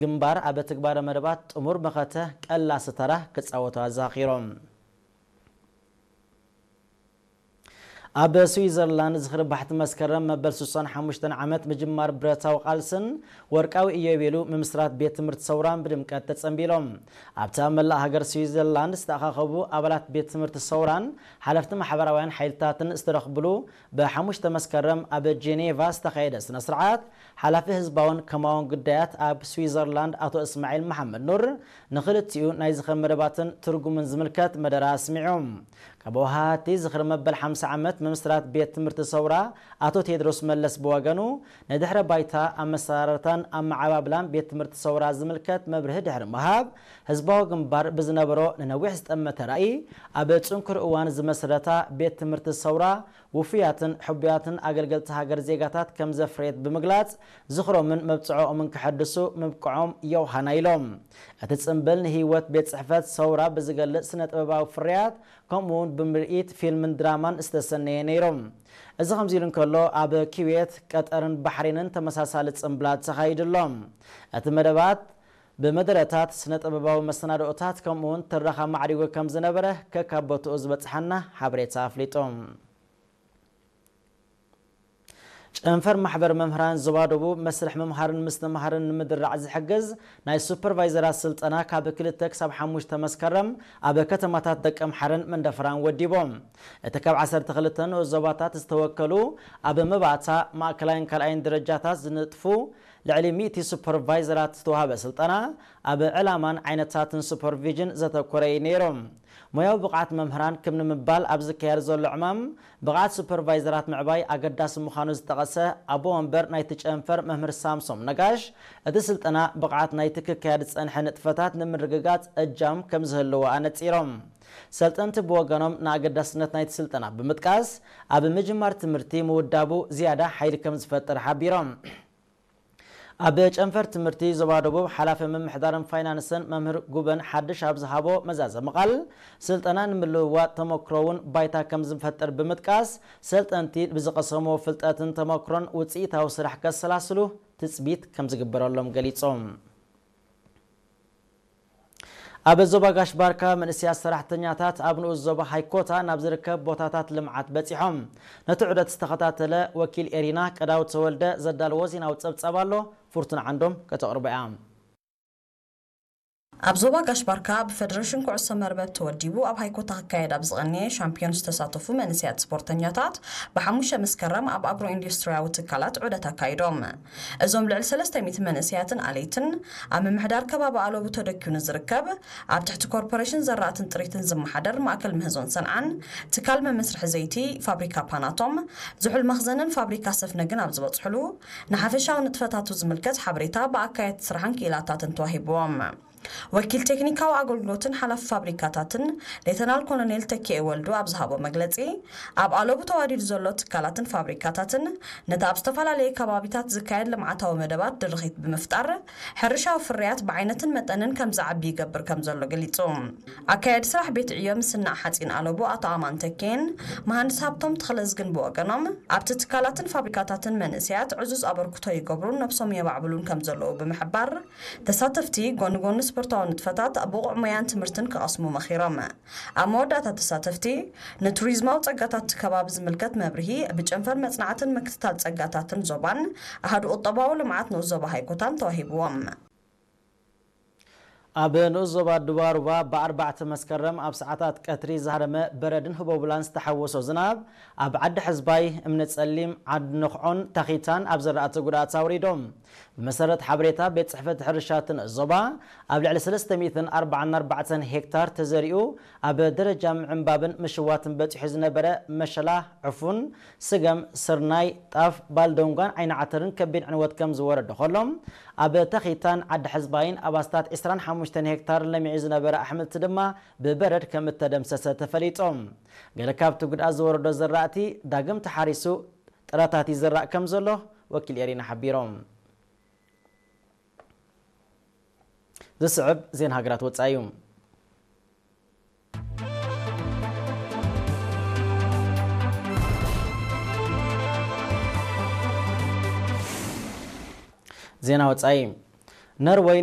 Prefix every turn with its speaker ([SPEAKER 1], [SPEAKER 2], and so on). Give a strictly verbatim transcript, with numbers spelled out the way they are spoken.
[SPEAKER 1] ግንባር አበትግባረ መደባት ጥሙር መኸተ ቀላ ስተራ ክጻወቱ አዛኺሮም አበ ስዊዘርላንድ ዝኽር ባሕት መስከረም መበል ስልሳ ወሓሙሽተ ዓመት መጅማር ብረታው ቃልስን ወርቃዊ እየቤሉ መምስራት ቤት ትምህርት ሰውራን ብድምቀት ተጸምቢሎም አብታ መላ ሀገር ስዊዘርላንድ ዝተኻኸቡ አባላት ቤት ትምህርት ሰውራን ሓለፍቲ ማሕበራውያን ሓይልታትን ዝተረኽብሉ በሐሙሽተ መስከረም አበ ጄኔቫ ዝተኻየደ ስነ ስርዓት ሓላፊ ህዝባውን ከማውን ጉዳያት አብ ስዊዘርላንድ አቶ እስማኤል መሐመድ ኑር ንኽልቲኡ ናይ ዝኽር መደባትን ትርጉምን ዝምልከት መደራ ስሚዖም ከበውሃቲ ዝኽር መበል ሓምሳ ዓመት መምስራት ቤት ትምህርት ሰውራ አቶ ቴድሮስ መለስ በወገኑ ነድሕረ ባይታ አመሰራረታን አማዓባብላን ቤት ትምህርት ሰውራ ዝምልከት መብርህ ድሕር መሃብ ህዝባዊ ግንባር ብዝነበሮ ንነዊሕ ዝጠመተ ራእይ አበ ጽንኩር እዋን ዝመስረታ ቤት ትምህርት ሰውራ ውፍያትን ሕቡያትን አገልገልቲ ሃገር ዜጋታት ከም ዘፍሬት ብምግላጽ ዝኽሮምን መብጽዖምን ክሐድሱ ምብቅዖም የውሃና ኢሎም እቲ ጽምብል ንህይወት ቤት ጽሕፈት ሰውራ ብዝገልጽ ስነ ጥበባዊ ፍርያት ከምኡውን ብምርኢት ፊልምን ድራማን ዝተሰነየ ነይሮም እዚ ከምዚ ኢሉ እንከሎ አብ ኪዌት ቀጠርን ባሕሪንን ተመሳሳሊ ጽምብላት ተኻይድሎም እቲ መደባት በመደረታት ስነ ጥበባዊ መሰናዶታት ከምኡውን ትረኻ ማዕሪጎ ከም ዝነበረ ከካበቱ ዝበጽሐና ሓበሬታ አፍሊጦም ጨንፈር ማሕበር መምህራን ዝባደቡ መስርሕ መምሃርን ምስተምሃርን ንምድራዕ ዝሕግዝ ናይ ሱፐርቫይዘራት ስልጠና ካብ ክልተ ክሳብ ሓሙሽተ መስከረም አብ ከተማታት ደቀም ሓረን መንደፈራን ወዲቦም እቲ ካብ ዓሰርተ ክልተ ዞባታት ዝተወከሉ አብ መባእታ ማእከላይን ካልኣይን ደረጃታት ዝንጥፉ ልዕሊ ሚእቲ ሱፐርቫይዘራት ዝተዋሃበ ስልጠና አብ ዕላማን ዓይነታትን ሱፐርቪዥን ዘተኮረ ነይሮም ሞያው ብቃት መምህራን ከም ንምባል ኣብ ዝካየድ ዘሎ ዕማም ብቃት ሱፐርቫይዘራት ምዕባይ አገዳሲ ምዃኑ ዝተቐሰ አቦ ወንበር ናይ ተጨንፈር መምህር ሳምሶም ነጋሽ እቲ ስልጠና ብቃት ናይ ትክክያድ ጸንሐ ንጥፈታት ንምርግጋጽ እጃም ከም ዝህልዎ ኣነጺሮም ሰልጠንቲ ብወገኖም ንኣገዳስነት ናይ ስልጠና ብምጥቃስ ኣብ ምጅማር ትምህርቲ ምውዳቡ ዝያዳ ሓይሊ ከም ዝፈጥር ሓቢሮም አብ ጨንፈር ትምህርቲ ዘባደቡ ሓላፊ መምሕዳርን ፋይናንስን መምህር ጉበን ሓድሽ ኣብ ዝሃቦ መዛዘ መቃል ስልጠናን ምልውዋጥ ተመክሮውን ባይታ ከም ዝፈጥር ብምጥቃስ ሰልጠንቲ ብዝቀሰሞ ፍልጠትን ተመክሮን ውጽኢታዊ ስራሕ ከሰላስሉ ትጽቢት ከም ዝግበረሎም ገሊጾም አብ ዞባ ጋሽ ባርካ መንስያ ሰራሕተኛታት ኣብ ንኡስ ዞባ ሃይኮታ ናብ ዝርከብ ቦታታት ልምዓት በጺሖም ነቲ ዑደት ዝተኸታተለ ወኪል ኤሪና ቀዳው ተወልደ ዘዳልዎ ዜናው ጸብጸባሎ ፍርቱን ዓንዶም ከተቅርበያ
[SPEAKER 2] ኣብ ዞባ ጋሽ ባርካ ብፌደሬሽን ኩዕሶ መርበብ ተወዲቡ ኣብ ሃይኮታ ክካየድ ኣብ ዝቐነየ ሻምፒዮን ዝተሳተፉ መንስያት ስፖርተኛታት ብሓሙሽተ መስከረም ኣብ ኣግሮ ኢንዱስትሪያዊ ትካላት ዑደት ኣካይዶም እዞም ልዕሊ ሰለስተ ሚእቲ መንስያትን ኣለይትን ኣብ ምምሕዳር ከባቢ ኣሎቡ ተደኪኑ ዝርከብ ኣብ ትሕቲ ኮርፖሬሽን ዘራእትን ጥሪትን ዝመሓደር ማእከል ምህዞን ሰንዓን ትካል መመስርሒ ዘይቲ ፋብሪካ ፓናቶም ዝሑል መኽዘንን ፋብሪካ ሰፍነግን ኣብ ዝበጽሕሉ ንሓፈሻዊ ንጥፈታቱ ዝምልከት ሓበሬታ ብኣካየት ስራሕን ክኢላታትን ተዋሂቦም ወኪል ቴክኒካዊ አገልግሎትን ሓላፊ ፋብሪካታትን ሌተናል ኮሎኔል ተኪኤ ወልዱ ኣብ ዝሃቦ መግለጺ ኣብ ኣሎቡ ተዋዲዱ ዘሎ ትካላትን ፋብሪካታትን ነቲ ኣብ ዝተፈላለየ ከባቢታት ዝካየድ ልምዓታዊ መደባት ድርኺት ብምፍጣር ሕርሻዊ ፍርያት ብዓይነትን መጠንን ከም ዝዓቢ ይገብር ከም ዘሎ ገሊጹ ኣካየድ ስራሕ ቤት ዕዮ ምስናዕ ሓጺን ኣሎቡ ኣቶ ኣማን ተኬን መሃንዲስ ሃብቶም ተኽለዝግን ብወገኖም ኣብቲ ትካላትን ፋብሪካታትን መንእስያት ዕዙዝ ኣበርክቶ ይገብሩን ነብሶም የባዕብሉን ከም ዘለዉ ብምሕባር ተሳተፍቲ ጎኒ ጎኒ ስፖርታዊ ንጥፈታት ብቑዕ ሞያን ትምህርትን ክቐስሙ መኺሮም ኣብ መወዳእታ ተሳተፍቲ ንቱሪዝማዊ ጸጋታት ከባቢ ዝምልከት መብርሂ ብጨንፈር መጽናዕትን ምክትታል ጸጋታትን ዞባን ኣሃዱ ቁጠባዊ ልምዓት ንኡስ ዞባ ሃይኮታን ተዋሂብዎም
[SPEAKER 1] አብ ንኡስ ዞባ ድባሩባ በአርባዕተ መስከረም ኣብ ሰዓታት ቀትሪ ዝሃረመ በረድን ህቦብላን ዝተሓወሶ ዝናብ ኣብ ዓዲ ሕዝባይ እምነት ጸሊም ዓዲ ንኽዖን ተኺታን ኣብ ዘራእቲ ጉድኣት ኣውሪዶም ብመሰረት ሓበሬታ ቤት ጽሕፈት ሕርሻትን ዞባ ኣብ ልዕሊ ሰለስተ ሚእቲ ኣርባዕን ኣርባዕተን ሄክታር ተዘሪኡ ኣብ ደረጃ ምዕንባብን ምሽዋትን በፂሑ ዝነበረ መሸላ ዕፉን ስገም ስርናይ ጣፍ ባልዶንጓን ዓይኒ ዓተርን ከቢድ ዕንወት ከም ዝወረደ ኸሎም ኣብ ተኺታን ዓዲ ሕዝባይን ኣብ ኣስታት ዒስራን ሓሙሽተ ሄክታር ለሚዑ ዝነበረ ኣሕምልቲ ድማ ብበረድ ከም እተደምሰሰ ተፈሊጦም ገለ ካብቲ ጉድኣት ዝወረዶ ዘራእቲ ዳግም ተሓሪሱ ጥረታት ይዝራእ ከም ዘሎ ወኪል ኤሪና ሓቢሮም ዝስዕብ ዜና ሃገራት ወጻኢ እዩ ዜና ወጻኢ ነርዌይ